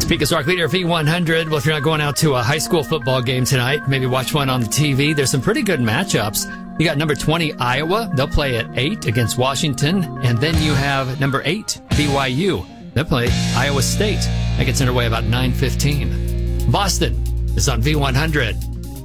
Peak Historic Leader V100. Well, if you're not going out to a high school football game tonight, maybe watch one on the TV. There's some pretty good matchups. You got number 20, Iowa. They'll play at 8 against Washington. And then you have number 8, BYU. They'll play Iowa State. That gets underway about 9:15. Boston is on V100.